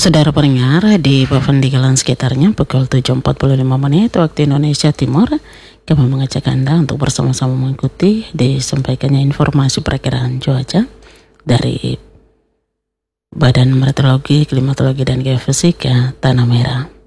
Saudara pendengar, di Pavandikalan sekitarnya pukul 7.45 menit waktu Indonesia Timur, kami mengajak Anda untuk bersama-sama mengikuti disampaikannya informasi perakiraan cuaca dari Badan Meteorologi, Klimatologi, dan Geofisika Tanah Merah.